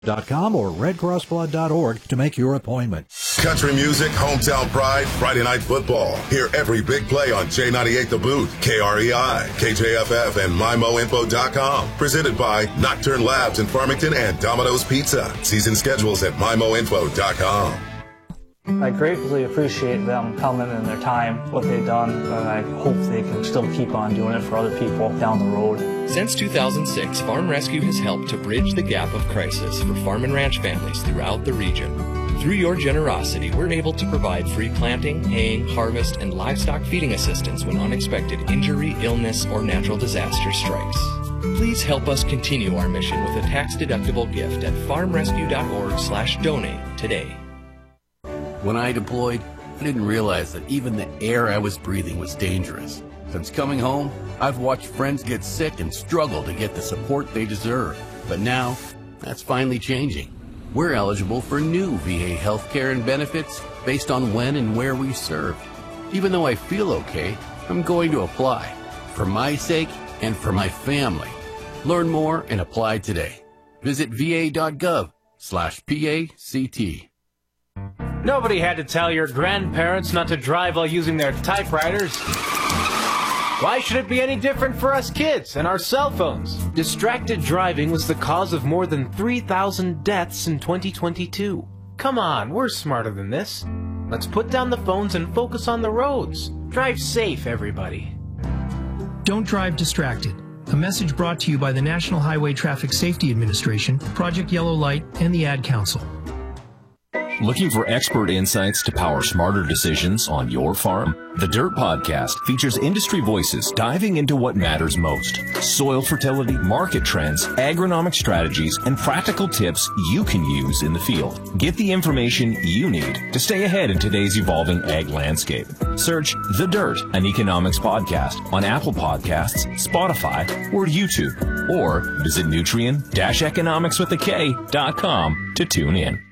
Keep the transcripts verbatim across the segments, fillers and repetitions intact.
dot com or red cross blood dot org to make your appointment. Country music, hometown pride, Friday night football. Hear every big play on J ninety-eight The Boot, K R E I, K J F F, and my mo info dot com. Presented by Nocturne Labs in Farmington and Domino's Pizza. Season schedules at my mo info dot com. I greatly appreciate them coming in their time, what they've done, and I hope they can still keep on doing it for other people down the road. Since two thousand six, Farm Rescue has helped to bridge the gap of crisis for farm and ranch families throughout the region. Through your generosity, we're able to provide free planting, haying, harvest, and livestock feeding assistance when unexpected injury, illness, or natural disaster strikes. Please help us continue our mission with a tax-deductible gift at farm rescue dot org slash donate today. When I deployed, I didn't realize that even the air I was breathing was dangerous. Since coming home, I've watched friends get sick and struggle to get the support they deserve. But now, that's finally changing. We're eligible for new V A healthcare and benefits based on when and where we served. Even though I feel okay, I'm going to apply. For my sake and for my family. Learn more and apply today. Visit V A dot gov slash P A C T. Nobody had to tell your grandparents not to drive while using their typewriters. Why should it be any different for us kids and our cell phones? Distracted driving was the cause of more than three thousand deaths in twenty twenty-two. Come on, we're smarter than this. Let's put down the phones and focus on the roads. Drive safe, everybody. Don't drive distracted. A message brought to you by the National Highway Traffic Safety Administration, Project Yellow Light, and the Ad Council. Looking for expert insights to power smarter decisions on your farm? The Dirt Podcast features industry voices diving into what matters most. Soil fertility, market trends, agronomic strategies, and practical tips you can use in the field. Get the information you need to stay ahead in today's evolving ag landscape. Search The Dirt, an economics podcast on Apple Podcasts, Spotify, or YouTube. Or visit nutrient dash economics with a K dot com to tune in.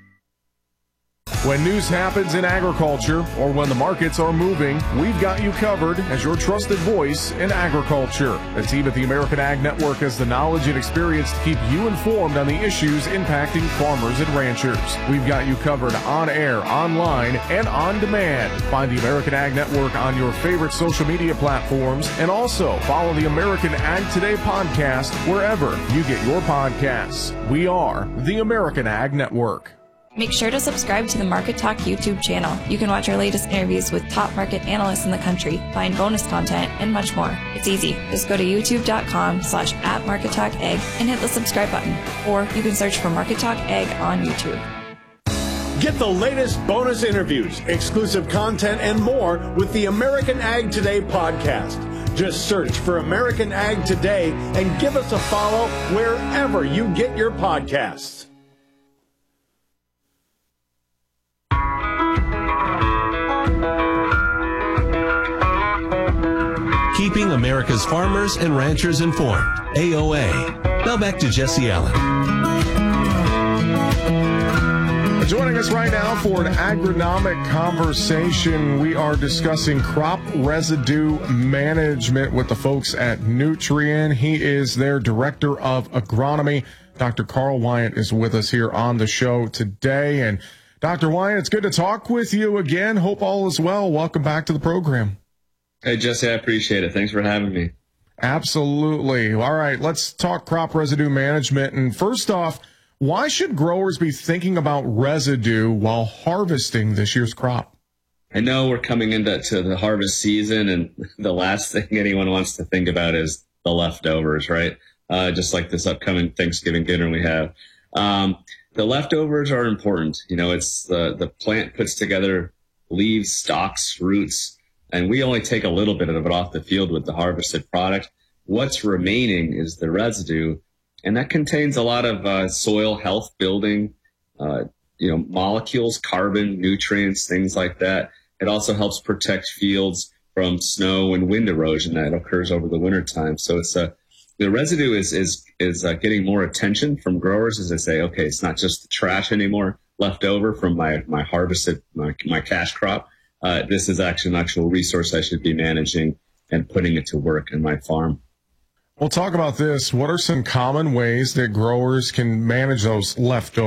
When news happens in agriculture or when the markets are moving, we've got you covered as your trusted voice in agriculture. The team at the American Ag Network has the knowledge and experience to keep you informed on the issues impacting farmers and ranchers. We've got you covered on air, online, and on demand. Find the American Ag Network on your favorite social media platforms and also follow the American Ag Today podcast wherever you get your podcasts. We are the American Ag Network. Make sure to subscribe to the Market Talk YouTube channel. You can watch our latest interviews with top market analysts in the country, find bonus content, and much more. It's easy. Just go to youtube dot com slash at Market Talk Ag and hit the subscribe button. Or you can search for Market Talk Ag on YouTube. Get the latest bonus interviews, exclusive content, and more with the American Ag Today podcast. Just search for American Ag Today and give us a follow wherever you get your podcasts. Keeping America's farmers and ranchers informed. A O A. Now back to Jesse Allen. Joining us right now for an agronomic conversation, we are discussing crop residue management with the folks at Nutrien. He is their Director of Agronomy. Doctor Carl Wyant is with us here on the show today. And Doctor Wyant, it's good to talk with you again. Hope all is well. Welcome back to the program. Hey, Jesse, I appreciate it. Thanks for having me. Absolutely. All right, let's talk crop residue management. And first off, why should growers be thinking about residue while harvesting this year's crop? I know we're coming into to the harvest season, and the last thing anyone wants to think about is the leftovers, right? Uh, just like this upcoming Thanksgiving dinner we have. Um, the leftovers are important. You know, it's the, the plant puts together leaves, stalks, roots, and we only take a little bit of it off the field with the harvested product. What's remaining is the residue, and that contains a lot of uh, soil health building, uh, you know, molecules, carbon, nutrients, things like that. It also helps protect fields from snow and wind erosion that occurs over the wintertime. So it's a, the residue is is is uh, getting more attention from growers as they say, okay, it's not just the trash anymore left over from my my harvested my, my cash crop. Uh, this is actually an actual resource I should be managing and putting it to work in my farm. We'll talk about this. What are some common ways that growers can manage those leftovers?